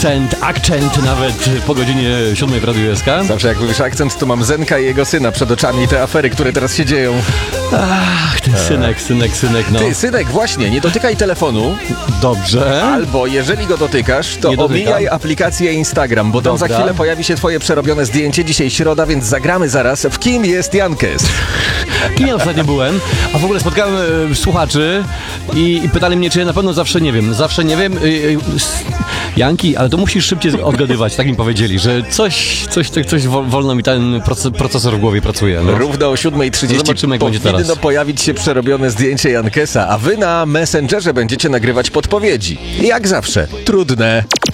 akcent nawet po godzinie 7 w Radiu SK. Zawsze jak mówisz akcent, to mam Zenka i jego syna przed oczami i te afery, które teraz się dzieją. Ach, ten synek, no. Ty, synek, właśnie, nie dotykaj telefonu. Dobrze. Albo jeżeli go dotykasz, to omijaj aplikację Instagram, bo tam za chwilę pojawi się twoje przerobione zdjęcie. Dzisiaj środa, więc zagramy zaraz w Kim jest Jankes. Kim ja ostatnio byłem, a w ogóle spotkałem słuchaczy i pytali mnie, czy ja na pewno zawsze nie wiem. Janki, ale to musisz szybciej odgadywać, tak mi powiedzieli, że coś wolno mi ten procesor w głowie pracuje. No. Równo o 7:30 Zobaczymy, jak będzie teraz. Powinno pojawić się przerobione zdjęcie Jankesa, a wy na Messengerze będziecie nagrywać podpowiedzi. Jak zawsze, trudne.